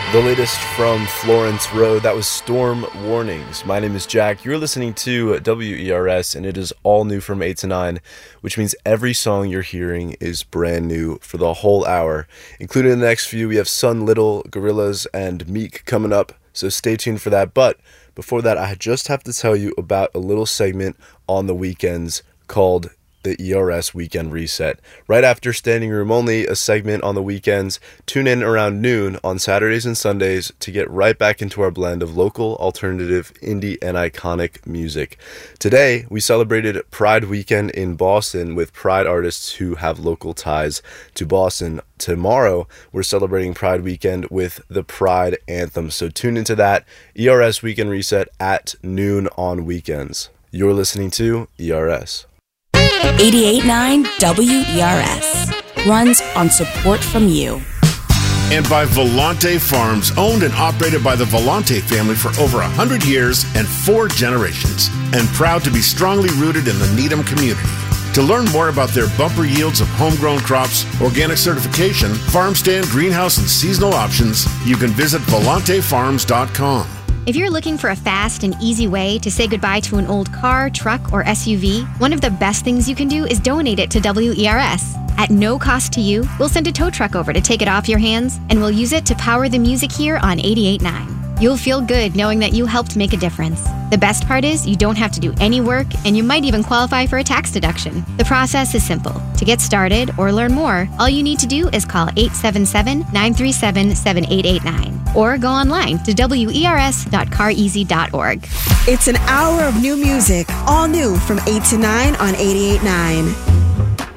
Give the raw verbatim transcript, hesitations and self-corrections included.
The latest from Florence Road, that was Storm Warnings. My name is Jack. You're listening to W E R S, and it is all new from eight to nine, which means every song you're hearing is brand new for the whole hour. Included in the next few, we have Sun Little, Gorillaz, and Meek coming up, so stay tuned for that. But before that, I just have to tell you about a little segment on the weekends called the E R S Weekend Reset. Right after Standing Room Only, a segment on the weekends, tune in around noon on Saturdays and Sundays to get right back into our blend of local, alternative, indie, and iconic music. Today, we celebrated Pride Weekend in Boston with Pride artists who have local ties to Boston. Tomorrow, we're celebrating Pride Weekend with the Pride Anthem. So tune into that E R S Weekend Reset at noon on weekends. You're listening to E R S. eighty-eight point nine W E R S runs on support from you. And by Volante Farms, owned and operated by the Volante family for over one hundred years and four generations, and proud to be strongly rooted in the Needham community. To learn more about their bumper yields of homegrown crops, organic certification, farm stand, greenhouse, and seasonal options, you can visit volante farms dot com. If you're looking for a fast and easy way to say goodbye to an old car, truck, or S U V, one of the best things you can do is donate it to W E R S. At no cost to you, we'll send a tow truck over to take it off your hands, and we'll use it to power the music here on eighty-eight point nine. You'll feel good knowing that you helped make a difference. The best part is you don't have to do any work, and you might even qualify for a tax deduction. The process is simple. To get started or learn more, all you need to do is call eight seven seven, nine three seven, seven eight eight nine or go online to W E R S dot car easy dot org. It's an hour of new music, all new from eight to nine on eighty-eight point nine.